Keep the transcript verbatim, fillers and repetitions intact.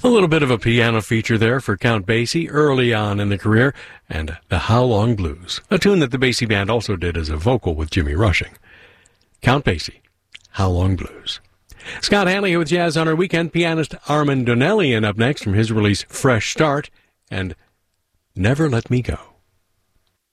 little bit of a piano feature there for Count Basie early on in the career, and the How Long Blues, a tune that the Basie Band also did as a vocal with Jimmy Rushing. Count Basie, How Long Blues. Scott Hanley here with Jazz on Our Weekend. Pianist Armand Donnelly, and up next from his release Fresh Start and Never Let Me Go.